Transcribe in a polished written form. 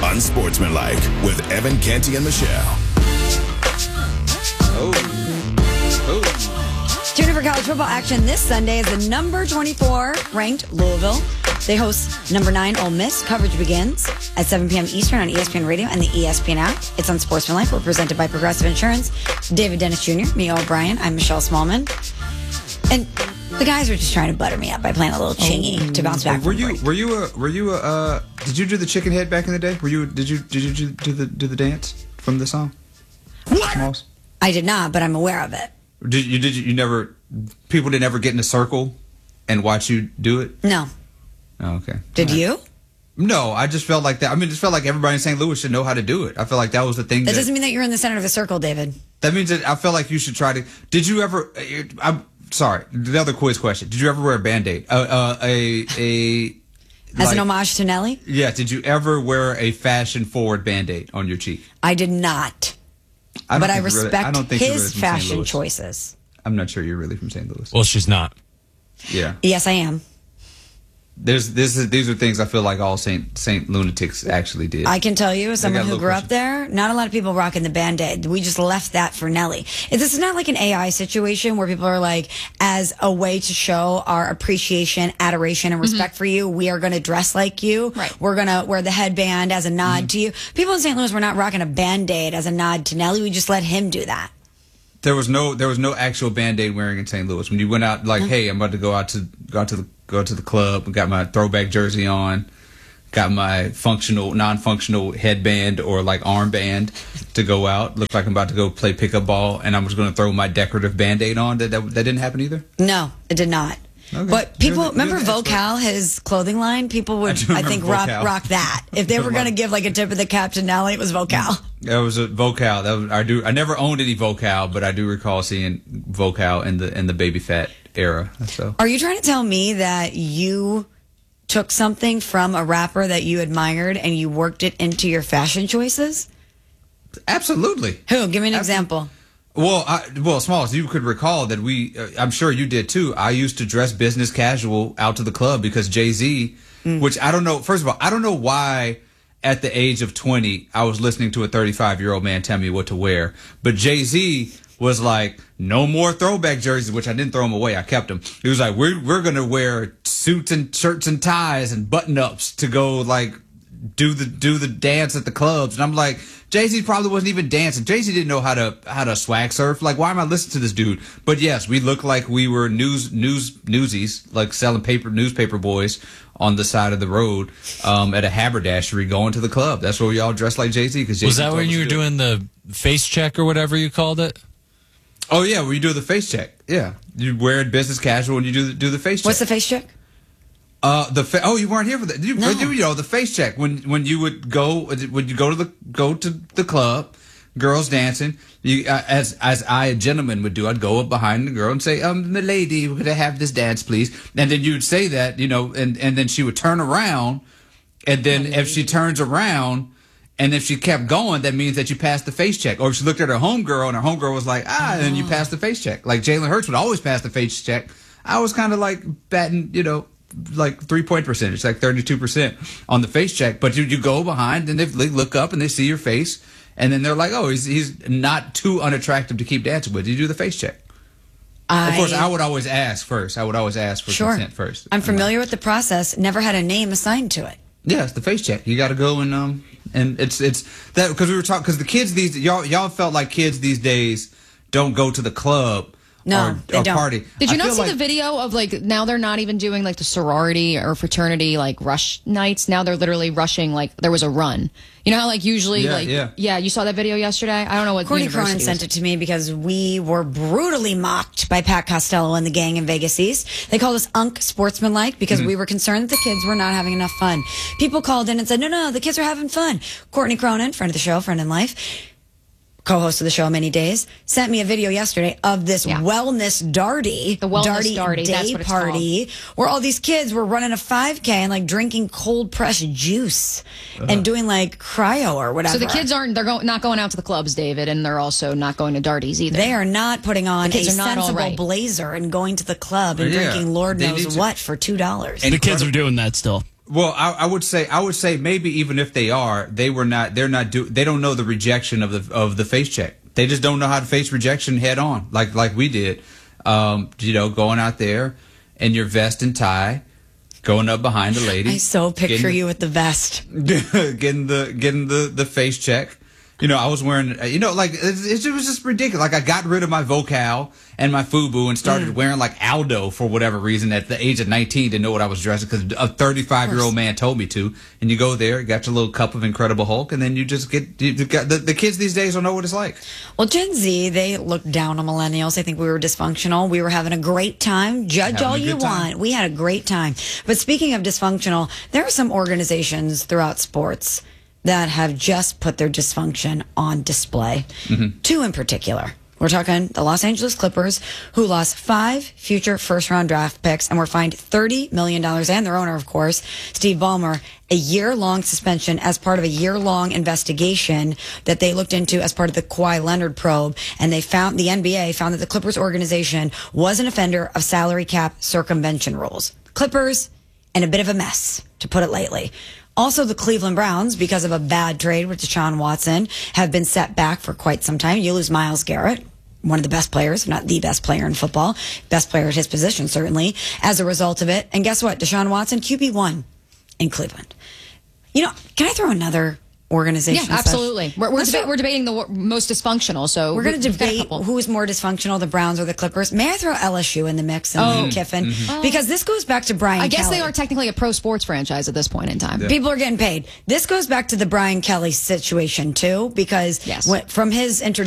Unsportsmanlike with Evan Canty and Michelle. Tune in for college football action this Sunday as the number 24 ranked Louisville. They host number 9 Ole Miss. Coverage begins at 7 p.m. Eastern on ESPN Radio and the ESPN app. It's on Sportsmanlike. We're presented by Progressive Insurance. David Dennis Jr., me, O'Brien. I'm Michelle Smallman. And the guys are just trying to butter me up by playing a little chingy to bounce back. Were you did you do the chicken head back in the day? Did you do the dance from the song? What? Smalls? I did not, but I'm aware of it. You never, people didn't ever get in a circle and watch you do it? No. Oh, okay. Did you? No, I just felt like that. I mean, it just felt like everybody in St. Louis should know how to do it. I feel like that was the thing. That doesn't mean that you're in the center of the circle, David. That means that I felt like you should try to. Did you ever? I'm sorry. The other quiz question. Did you ever wear a Band-Aid? As an homage to Nelly? Yeah. Did you ever wear a fashion-forward Band-Aid on your cheek? I did not. But I respect his fashion choices. I'm not sure you're really from St. Louis. Well, she's not. Yeah. Yes, I am. These are things I feel like all Saint lunatics actually did. I can tell you, as someone who grew up there, not a lot of people rocking the Band-Aid. We just left that for Nelly. This is not like an AI situation where people are like, as a way to show our appreciation, adoration, and respect for you, we are going to dress like you. Right. We're going to wear the headband as a nod to you. People in St. Louis were not rocking a Band-Aid as a nod to Nelly. We just let him do that. There was no actual Band-Aid wearing in St. Louis. When you went out, like, hey, I'm about to go to the club, got my throwback jersey on, got my non-functional headband or like armband to go out. Looked like I'm about to go play pickup ball, and I was going to throw my decorative Band-Aid on. That didn't happen either? No, it did not. Okay. But people, remember Vocal, his clothing line? People would, I think, rock that. If they were going to give like a tip of the cap to Nelly, it was Vocal. That was a Vocal. I never owned any Vocal, but I do recall seeing Vocal in the Baby Fat era. So, are you trying to tell me that you took something from a rapper that you admired and you worked it into your fashion choices? Absolutely. Who? Give me an example. Well, Smalls, you could recall that I'm sure you did too. I used to dress business casual out to the club because Jay-Z, which I don't know. First of all, I don't know why at the age of 20, I was listening to a 35-year-old man tell me what to wear. But Jay-Z was like, no more throwback jerseys, which I didn't throw them away. I kept them. He was like, we're going to wear suits and shirts and ties and button-ups to go like do the dance at the clubs. And I'm like, Jay-Z probably wasn't even dancing. Jay-Z didn't know how to swag surf. Like, why am I listening to this dude? But yes, we looked like we were newsies, like selling newspaper boys on the side of the road at a haberdashery going to the club. That's where we all dressed like Jay-Z. Was that when you were doing the face check or whatever you called it? Oh, yeah, where you do the face check. Yeah. You wear it business casual and you do the face check. What's the face check? You weren't here for that. No. The face check when you would go to the club, girls dancing. As I, a gentleman, would do. I'd go up behind the girl and say, "Milady, we're gonna have this dance, please." And then you'd say that, and then she would turn around, and then if she turns around, and if she kept going, that means that you passed the face check. Or if she looked at her homegirl and her homegirl was like, and then you passed the face check. Like Jalen Hurts would always pass the face check. I was kind of like batting, like 3-point percentage, like 32% on the face check. But you go behind and they look up and they see your face. And then they're like, oh, he's not too unattractive to keep dancing with. You do the face check. Of course, I would always ask first. I would always ask for consent first. I'm familiar with the process. Never had a name assigned to it. Yeah, it's the face check. You got to go and it's that because we were talking because the kids y'all felt like kids these days don't go to the club. No, they don't. Party. Did you not see the video of like now they're not even doing like the sorority or fraternity like rush nights. Now they're literally rushing like there was a run. You know how like usually you saw that video yesterday? I don't know what Courtney Cronin sent it to me because we were brutally mocked by Pat Costello and the gang in Vegas East. They called us Sportsmanlike because we were concerned that the kids were not having enough fun. People called in and said, no, the kids are having fun. Courtney Cronin, friend of the show, friend in life, co-host of the show many days, sent me a video yesterday of this wellness Darty, the wellness Darty day that's what it's party, where all these kids were running a 5K and like drinking cold pressed juice and doing like cryo or whatever. So the kids not going out to the clubs, David, and they're also not going to Darties either. They are not putting on a sensible blazer and going to the club and drinking Lord knows what for $2. And the kids are doing that still. Well, I would say maybe even if they are, they don't know the rejection of the face check. They just don't know how to face rejection head on, like we did. Going out there in your vest and tie, going up behind a lady. I so picture you with the vest. getting the face check. I was wearing, it was just ridiculous. Like, I got rid of my Vocal and my FUBU and started wearing, like, Aldo for whatever reason at the age of 19. Didn't know what I was dressing because a 35-year-old man told me to. And you go there, got your little cup of Incredible Hulk, and then you just the kids these days don't know what it's like. Well, Gen Z, they look down on millennials. They think we were dysfunctional. We were having a great time. Judge all you want. We had a great time. But speaking of dysfunctional, there are some organizations throughout sports that have just put their dysfunction on display. Mm-hmm. Two in particular. We're talking the Los Angeles Clippers, who lost 5 future first-round draft picks and were fined $30 million, and their owner, of course, Steve Ballmer, a year-long suspension as part of a year-long investigation that they looked into as part of the Kawhi Leonard probe. And the NBA found that the Clippers organization was an offender of salary cap circumvention rules. Clippers, in a bit of a mess, to put it lightly. Also, the Cleveland Browns, because of a bad trade with Deshaun Watson, have been set back for quite some time. You lose Myles Garrett, one of the best players, if not the best player in football, best player at his position, certainly, as a result of it. And guess what? Deshaun Watson, QB1 in Cleveland. Can I throw another organization? Yeah, absolutely. We're debating the most dysfunctional, so we're going to debate who is more dysfunctional, the Browns or the Clippers. May I throw LSU in the mix and Kiffin? Mm-hmm. Because this goes back to Brian Kelly. I guess they are technically a pro sports franchise at this point in time. Yeah. People are getting paid. This goes back to the Brian Kelly situation, too, because from his